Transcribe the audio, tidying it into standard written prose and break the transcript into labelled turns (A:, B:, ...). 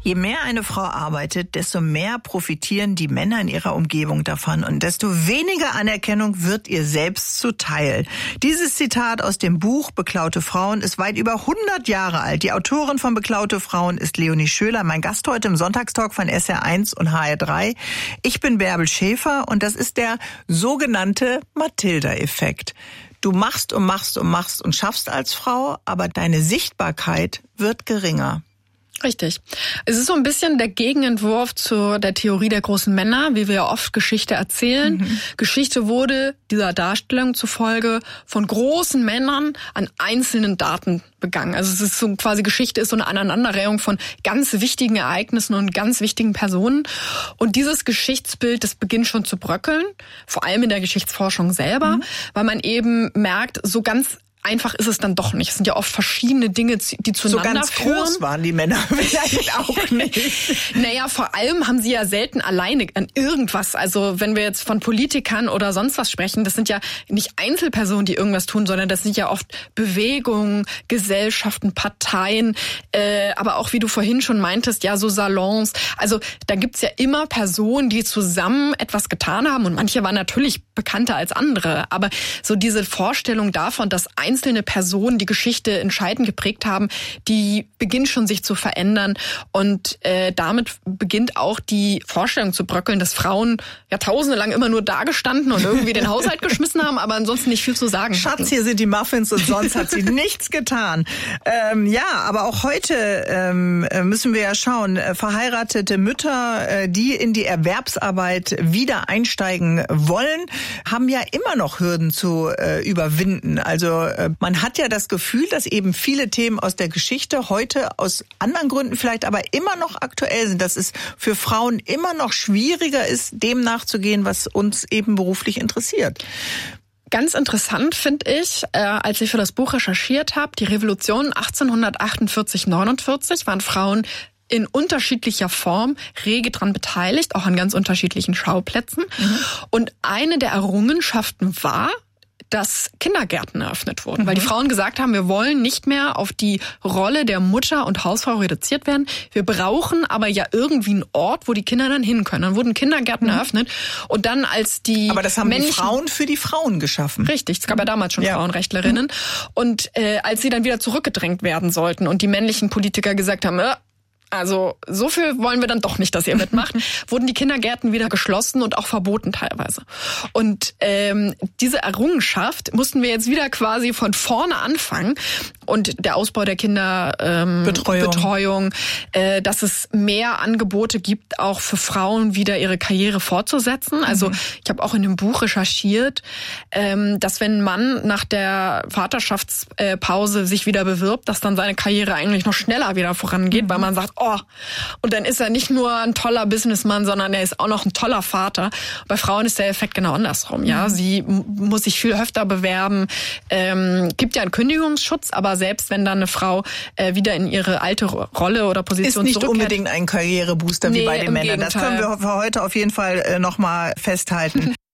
A: Je mehr eine Frau arbeitet, desto mehr profitieren die Männer in ihrer Umgebung davon und desto weniger Anerkennung wird ihr selbst zuteil. Dieses Zitat aus dem Buch Beklaute Frauen ist weit über 100 Jahre alt. Die Autorin von Beklaute Frauen ist Leonie Schöler, mein Gast heute im Sonntagstalk von SR1 und HR3. Ich bin Bärbel Schäfer und das ist der sogenannte Mathilda-Effekt. Du machst und machst und machst und schaffst als Frau, aber deine Sichtbarkeit wird geringer.
B: Richtig. Es ist so ein bisschen der Gegenentwurf zu der Theorie der großen Männer, wie wir ja oft Geschichte erzählen. Geschichte wurde dieser Darstellung zufolge von großen Männern an einzelnen Daten begangen. Also es ist so quasi, Geschichte ist so eine Aneinanderreihung von ganz wichtigen Ereignissen und ganz wichtigen Personen. Und dieses Geschichtsbild, das beginnt schon zu bröckeln, vor allem in der Geschichtsforschung selber, weil man eben merkt, so ganz einfach ist es dann doch nicht. Es sind ja oft verschiedene Dinge, die zueinander führen.
A: So ganz groß waren die Männer vielleicht auch nicht.
B: Naja, vor allem haben sie ja selten alleine an irgendwas. Also wenn wir jetzt von Politikern oder sonst was sprechen, das sind ja nicht Einzelpersonen, die irgendwas tun, sondern das sind ja oft Bewegungen, Gesellschaften, Parteien, aber auch, wie du vorhin schon meintest, ja, so Salons. Also da gibt's ja immer Personen, die zusammen etwas getan haben und manche waren natürlich bekannter als andere. Aber so diese Vorstellung davon, dass einzelne Personen die Geschichte entscheidend geprägt haben, die beginnt schon sich zu verändern und damit beginnt auch die Vorstellung zu bröckeln, dass Frauen jahrtausende lang immer nur dagestanden und irgendwie den Haushalt geschmissen haben, aber ansonsten nicht viel zu sagen hatten.
A: Schatz, hier sind die Muffins und sonst hat sie nichts getan. Ja, aber auch heute müssen wir ja schauen, verheiratete Mütter, die in die Erwerbsarbeit wieder einsteigen wollen, haben ja immer noch Hürden zu überwinden. Also man hat ja das Gefühl, dass eben viele Themen aus der Geschichte heute aus anderen Gründen vielleicht aber immer noch aktuell sind, dass es für Frauen immer noch schwieriger ist, dem nachzugehen, was uns eben beruflich interessiert.
B: Ganz interessant finde ich, als ich für das Buch recherchiert habe, die Revolution 1848-49 waren Frauen in unterschiedlicher Form rege dran beteiligt, auch an ganz unterschiedlichen Schauplätzen. Und eine der Errungenschaften war, dass Kindergärten eröffnet wurden, weil die Frauen gesagt haben, wir wollen nicht mehr auf die Rolle der Mutter und Hausfrau reduziert werden. Wir brauchen aber ja irgendwie einen Ort, wo die Kinder dann hin können. Dann wurden Kindergärten eröffnet und dann als die
A: Aber das haben die Frauen für die Frauen geschaffen.
B: Richtig, es gab ja damals schon Frauenrechtlerinnen. Und als sie dann wieder zurückgedrängt werden sollten und die männlichen Politiker gesagt haben, also so viel wollen wir dann doch nicht, dass ihr mitmacht, wurden die Kindergärten wieder geschlossen und auch verboten teilweise. Und diese Errungenschaft mussten wir jetzt wieder quasi von vorne anfangen. Und der Ausbau der Kinderbetreuung, dass es mehr Angebote gibt, auch für Frauen wieder ihre Karriere fortzusetzen. Also ich habe auch in dem Buch recherchiert, dass wenn ein Mann nach der Vaterschaftspause sich wieder bewirbt, dass dann seine Karriere eigentlich noch schneller wieder vorangeht, weil man sagt, und dann ist er nicht nur ein toller Businessman, sondern er ist auch noch ein toller Vater. Bei Frauen ist der Effekt genau andersrum. Ja, sie muss sich viel öfter bewerben, gibt ja einen Kündigungsschutz, aber selbst wenn dann eine Frau wieder in ihre alte Rolle oder Position
A: zurückkehrt. Ist nicht unbedingt
B: ein
A: Karrierebooster wie bei den Männern.
B: Gegenteil.
A: Das können wir für heute auf jeden Fall noch mal festhalten.